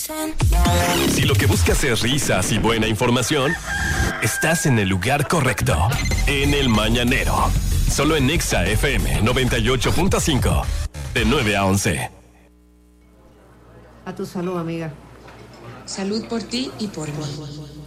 Si lo que buscas es risas y buena información, estás en el lugar correcto. En El Mañanero. Solo en Nexa FM 98.5. De 9 a 11. A tu salud, amiga. Salud por ti y por mí.